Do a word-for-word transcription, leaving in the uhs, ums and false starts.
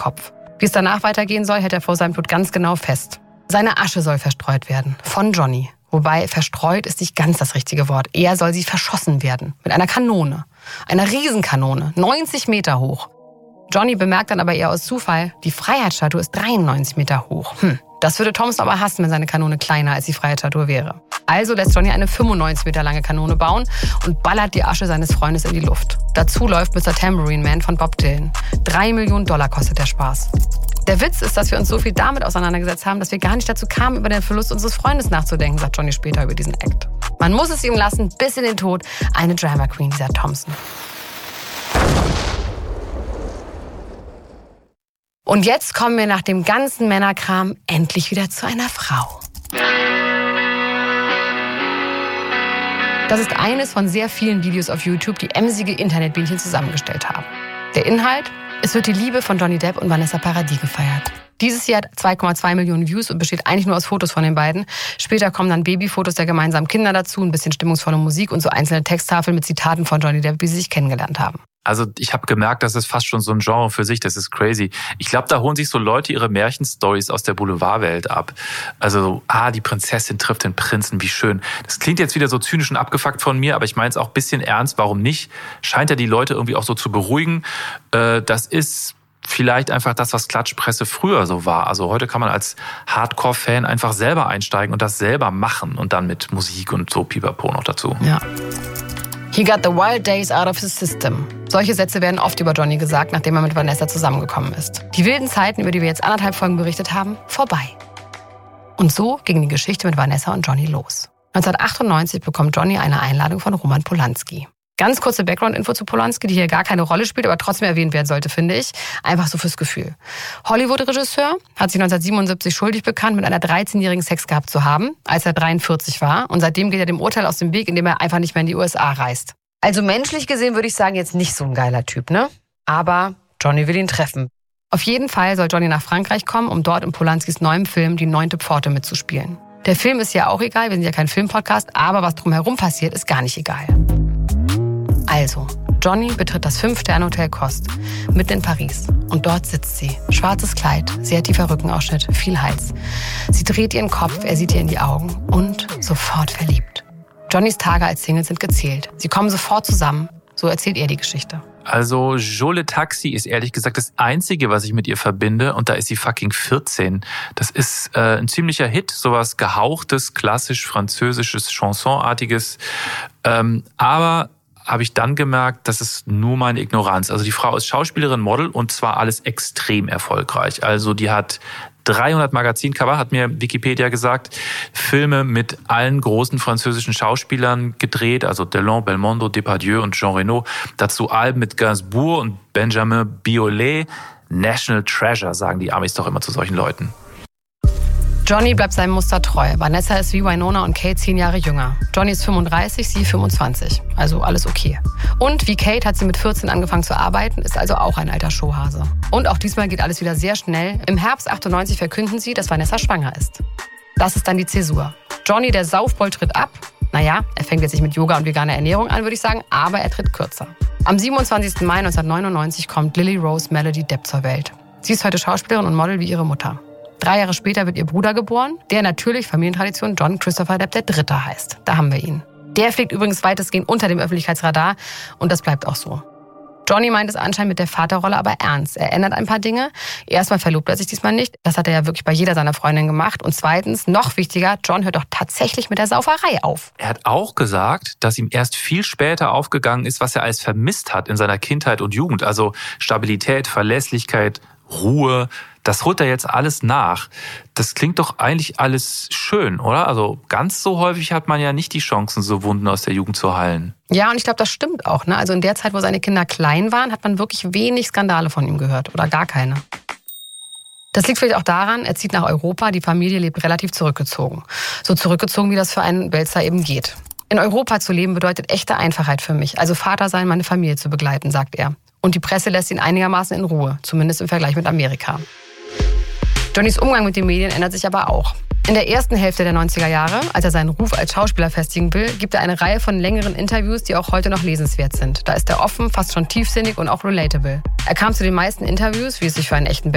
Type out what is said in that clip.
Kopf. Wie es danach weitergehen soll, hält er vor seinem Tod ganz genau fest. Seine Asche soll verstreut werden. Von Johnny. Wobei verstreut ist nicht ganz das richtige Wort. Eher soll sie verschossen werden. Mit einer Kanone. Einer Riesenkanone. neunzig Meter hoch. Johnny bemerkt dann aber eher aus Zufall, die Freiheitsstatue ist dreiundneunzig Meter hoch. Hm, das würde Thompson aber hassen, wenn seine Kanone kleiner als die Freiheitsstatue wäre. Also lässt Johnny eine fünfundneunzig Meter lange Kanone bauen und ballert die Asche seines Freundes in die Luft. Dazu läuft Mister Tambourine Man von Bob Dylan. Drei Millionen Dollar kostet der Spaß. Der Witz ist, dass wir uns so viel damit auseinandergesetzt haben, dass wir gar nicht dazu kamen, über den Verlust unseres Freundes nachzudenken, sagt Johnny später über diesen Act. Man muss es ihm lassen, bis in den Tod, eine Drama Queen, dieser Thompson. Und jetzt kommen wir nach dem ganzen Männerkram endlich wieder zu einer Frau. Das ist eines von sehr vielen Videos auf YouTube, die emsige Internetbienchen zusammengestellt haben. Der Inhalt? Es wird die Liebe von Johnny Depp und Vanessa Paradis gefeiert. Dieses Jahr hat zwei Komma zwei Millionen Views und besteht eigentlich nur aus Fotos von den beiden. Später kommen dann Babyfotos der gemeinsamen Kinder dazu, ein bisschen stimmungsvolle Musik und so einzelne Texttafeln mit Zitaten von Johnny Depp, wie sie sich kennengelernt haben. Also ich habe gemerkt, das ist fast schon so ein Genre für sich, das ist crazy. Ich glaube, da holen sich so Leute ihre Märchenstories aus der Boulevardwelt ab. Also, ah, die Prinzessin trifft den Prinzen, wie schön. Das klingt jetzt wieder so zynisch und abgefuckt von mir, aber ich meine es auch ein bisschen ernst, warum nicht? Scheint ja die Leute irgendwie auch so zu beruhigen. Das ist vielleicht einfach das, was Klatschpresse früher so war. Also heute kann man als Hardcore-Fan einfach selber einsteigen und das selber machen und dann mit Musik und so Pipapo noch dazu. Ja. He got the wild days out of his system. Solche Sätze werden oft über Johnny gesagt, nachdem er mit Vanessa zusammengekommen ist. Die wilden Zeiten, über die wir jetzt anderthalb Folgen berichtet haben, vorbei. Und so ging die Geschichte mit Vanessa und Johnny los. neunzehnhundertachtundneunzig bekommt Johnny eine Einladung von Roman Polanski. Ganz kurze Background-Info zu Polanski, die hier gar keine Rolle spielt, aber trotzdem erwähnt werden sollte, finde ich. Einfach so fürs Gefühl. Hollywood-Regisseur, hat sich neunzehnhundertsiebenundsiebzig schuldig bekannt, mit einer dreizehnjährigen Sex gehabt zu haben, als er dreiundvierzig war. Und seitdem geht er dem Urteil aus dem Weg, indem er einfach nicht mehr in die U S A reist. Also menschlich gesehen würde ich sagen, jetzt nicht so ein geiler Typ, ne? Aber Johnny will ihn treffen. Auf jeden Fall soll Johnny nach Frankreich kommen, um dort in Polanskis neuem Film Die neunte Pforte mitzuspielen. Der Film ist ja auch egal, wir sind ja kein Filmpodcast, aber was drumherum passiert, ist gar nicht egal. Also, Johnny betritt das Fünf-Sterne-Hotel Coste, mitten in Paris. Und dort sitzt sie. Schwarzes Kleid, sehr tiefer Rückenausschnitt, viel Hals. Sie dreht ihren Kopf, er sieht ihr in die Augen und sofort verliebt. Johnnys Tage als Single sind gezählt. Sie kommen sofort zusammen. So erzählt er die Geschichte. Also Jole Taxi ist ehrlich gesagt das Einzige, was ich mit ihr verbinde. Und da ist sie fucking vierzehn. Das ist äh, ein ziemlicher Hit. Sowas gehauchtes, klassisch französisches, Chansonartiges. Ähm, aber habe ich dann gemerkt, das ist nur meine Ignoranz. Also die Frau ist Schauspielerin, Model und zwar alles extrem erfolgreich. Also die hat dreihundert Magazincover, hat mir Wikipedia gesagt, Filme mit allen großen französischen Schauspielern gedreht, also Delon, Belmondo, Depardieu und Jean Reno. Dazu Alben mit Gainsbourg und Benjamin Biolay. National Treasure, sagen die Amis doch immer zu solchen Leuten. Johnny bleibt seinem Muster treu. Vanessa ist wie Winona und Kate zehn Jahre jünger. Johnny ist fünfunddreißig, sie fünfundzwanzig. Also alles okay. Und wie Kate hat sie mit vierzehn angefangen zu arbeiten, ist also auch ein alter Showhase. Und auch diesmal geht alles wieder sehr schnell. Im Herbst achtundneunzig verkünden sie, dass Vanessa schwanger ist. Das ist dann die Zäsur. Johnny, der Saufbold, tritt ab. Naja, er fängt jetzt nicht mit Yoga und veganer Ernährung an, würde ich sagen, aber er tritt kürzer. Am siebenundzwanzigsten Mai neunzehnhundertneunundneunzig kommt Lily Rose Melody Depp zur Welt. Sie ist heute Schauspielerin und Model wie ihre Mutter. Drei Jahre später wird ihr Bruder geboren, der natürlich Familientradition John Christopher Depp der Dritte heißt. Da haben wir ihn. Der fliegt übrigens weitestgehend unter dem Öffentlichkeitsradar und das bleibt auch so. Johnny meint es anscheinend mit der Vaterrolle aber ernst. Er ändert ein paar Dinge. Erstmal verlobt er sich diesmal nicht. Das hat er ja wirklich bei jeder seiner Freundinnen gemacht. Und zweitens, noch wichtiger, John hört doch tatsächlich mit der Sauferei auf. Er hat auch gesagt, dass ihm erst viel später aufgegangen ist, was er alles vermisst hat in seiner Kindheit und Jugend. Also Stabilität, Verlässlichkeit, Ruhe. Das holt er jetzt alles nach. Das klingt doch eigentlich alles schön, oder? Also ganz so häufig hat man ja nicht die Chancen, so Wunden aus der Jugend zu heilen. Ja, und ich glaube, das stimmt auch. Ne? Also in der Zeit, wo seine Kinder klein waren, hat man wirklich wenig Skandale von ihm gehört. Oder gar keine. Das liegt vielleicht auch daran, er zieht nach Europa, die Familie lebt relativ zurückgezogen. So zurückgezogen, wie das für einen Wälzer eben geht. In Europa zu leben bedeutet echte Einfachheit für mich. Also Vater sein, meine Familie zu begleiten, sagt er. Und die Presse lässt ihn einigermaßen in Ruhe, zumindest im Vergleich mit Amerika. Johnnys Umgang mit den Medien ändert sich aber auch. In der ersten Hälfte der neunziger Jahre, als er seinen Ruf als Schauspieler festigen will, gibt er eine Reihe von längeren Interviews, die auch heute noch lesenswert sind. Da ist er offen, fast schon tiefsinnig und auch relatable. Er kam zu den meisten Interviews, wie es sich für einen echten